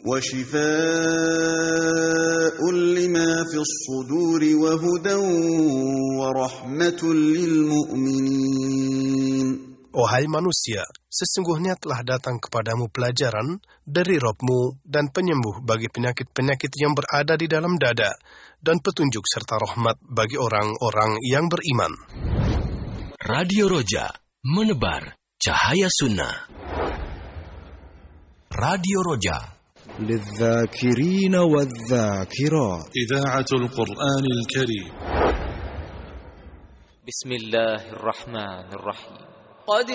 وشفاء لما في الصدور وهدى ورحمة للمؤمنين. Wahai manusia, sesungguhnya telah datang kepadamu pelajaran dari Rabb-Mu dan penyembuh bagi penyakit-penyakit yang berada di dalam dada, dan petunjuk serta rahmat bagi orang-orang yang beriman. Radio Roja, menebar cahaya sunnah. Radio Roja, للذاكرين والذاكرات. إذاعة القرآن الكريم. بسم الله الرحمن الرحيم. قد